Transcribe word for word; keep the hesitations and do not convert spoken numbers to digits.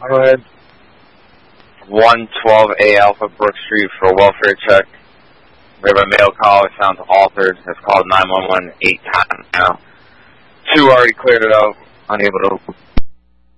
Go ahead. one twelve A Alpha Brook Street for a welfare check. We have a mail call. It sounds altered. It's called nine one one eight times now. Two already cleared it out. Unable to